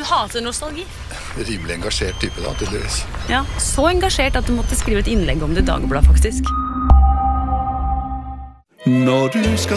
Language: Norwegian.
Hun hater nostalgi. Rimelig engasjert type da, tydeligvis. Ja, så engasjert at du måtte skrive et innlegg om det i Dagbladet, faktisk. Når du skal